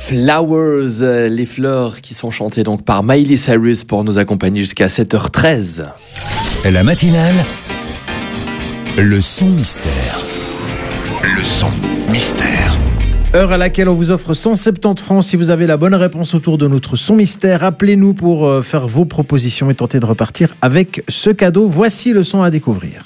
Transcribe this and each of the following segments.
Flowers, les fleurs qui sont chantées donc par Miley Cyrus pour nous accompagner jusqu'à 7h13. La matinale, le son mystère. Le son mystère. Heure à laquelle on vous offre 170 francs si vous avez la bonne réponse autour de notre son mystère. Appelez-nous pour faire vos propositions et tenter de repartir avec ce cadeau. Voici le son à découvrir.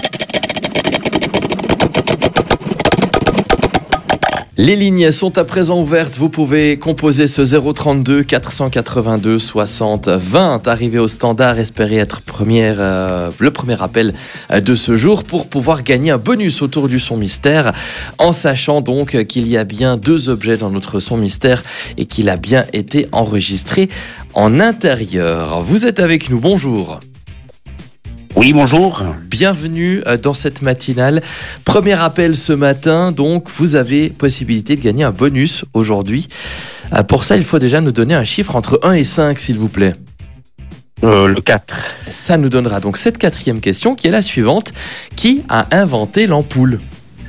Les lignes sont à présent ouvertes. Vous pouvez composer ce 032 482 60 20. Arrivé au standard, espérez être le premier appel de ce jour pour pouvoir gagner un bonus autour du son mystère, en sachant donc qu'il y a bien 2 objets dans notre son mystère et qu'il a bien été enregistré en intérieur. Vous êtes avec nous, bonjour. Oui, bonjour. Bienvenue dans cette matinale. Premier appel ce matin, donc vous avez possibilité de gagner un bonus aujourd'hui. Pour ça, il faut déjà nous donner un chiffre entre 1 et 5, s'il vous plaît. Le 4. Ça nous donnera donc cette 4e question qui est la suivante. Qui a inventé l'ampoule ?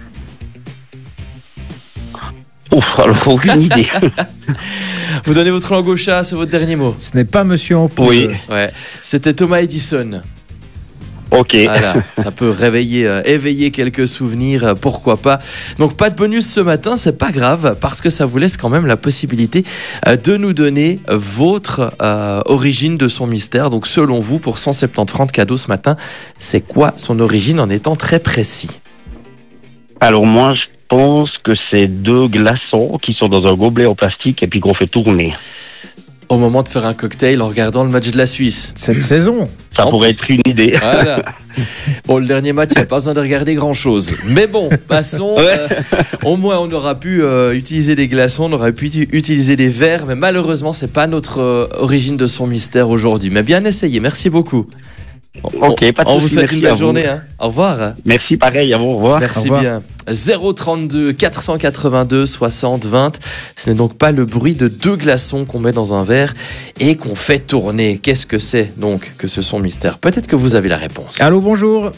Ouf, alors aucune idée. Vous donnez votre langue au chat, c'est votre dernier mot. Ce n'est pas Monsieur Ampoule. Oui. Ouais, c'était Thomas Edison. Ok. Voilà, ça peut éveiller quelques souvenirs, pourquoi pas. Donc pas de bonus ce matin, c'est pas grave, parce que ça vous laisse quand même la possibilité de nous donner votre origine de son mystère. Donc selon vous, pour 170 francs de cadeau ce matin, c'est quoi son origine en étant très précis ? Alors moi, je pense que c'est 2 glaçons qui sont dans un gobelet en plastique et puis qu'on fait tourner. Au moment de faire un cocktail en regardant le match de la Suisse. Cette saison. Ça pourrait être une idée. Voilà. Bon, le dernier match, il n'y a pas besoin de regarder grand-chose. Mais bon, passons. Au moins, on aura pu utiliser des glaçons, on aurait pu utiliser des verres, mais malheureusement, c'est pas notre origine de son mystère aujourd'hui. Mais bien essayé, merci beaucoup. Ok, pas de on vous souci, souhaite une merci à belle vous. journée. Hein. Au revoir. Merci, pareil, à vous, au revoir. Merci Au revoir. bien. 032 482 60 20. Ce n'est donc pas le bruit de 2 glaçons qu'on met dans un verre et qu'on fait tourner. Qu'est-ce que c'est donc que ce son mystère ? Peut-être que vous avez la réponse. Allô, bonjour.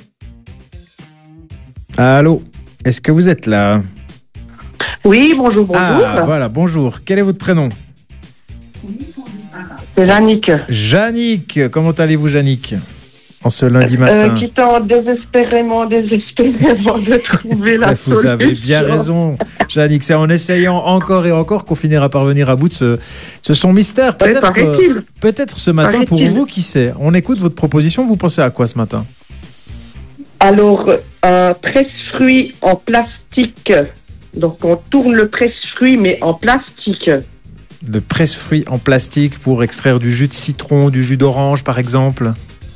Allô, est-ce que vous êtes là ? Oui, bonjour. Ah, voilà, bonjour. Quel est votre prénom ? C'est Yannick. Jannick. Comment allez-vous, Jannick ? En ce lundi matin. Qui tente désespérément de trouver la solution. Vous avez bien raison, Jannick. C'est en essayant encore et encore qu'on finira par venir à bout de ce son mystère. Peut-être ce matin, pour vous, qui sait. On écoute votre proposition. Vous pensez à quoi ce matin ? Alors, un presse-fruits en plastique. Donc, on tourne le presse-fruits, mais en plastique. Le presse-fruits en plastique pour extraire du jus de citron, du jus d'orange, par exemple.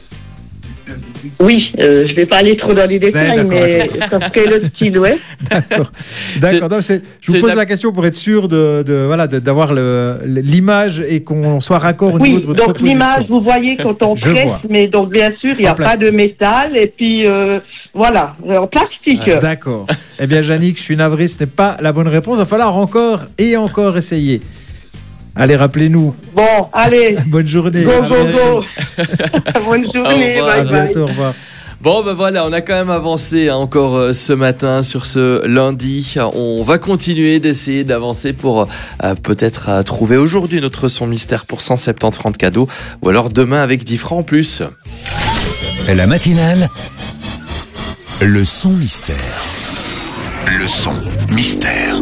Oui, je ne vais pas aller trop dans les détails, mais ça serait le style, ouais. D'accord. Je vous pose la question pour être sûr d'avoir l'image et qu'on soit raccord au niveau de votre proposition. Oui, donc l'image, vous voyez quand on presse, mais donc bien sûr, il n'y a pas de métal, et puis voilà, en plastique. D'accord. Eh bien, Jannick, je suis navré, ce n'est pas la bonne réponse. Il va falloir encore et encore essayer. Allez, rappelez-nous. Bon, allez. Bonne journée. Go. Bonne journée, au revoir. bye bye. À bientôt, au revoir. Bon, ben voilà, on a quand même avancé encore ce matin sur ce lundi. On va continuer d'essayer d'avancer pour peut-être trouver aujourd'hui notre son mystère pour 170 francs de cadeau, ou alors demain avec 10 francs en plus. La matinale, le son mystère. Le son mystère.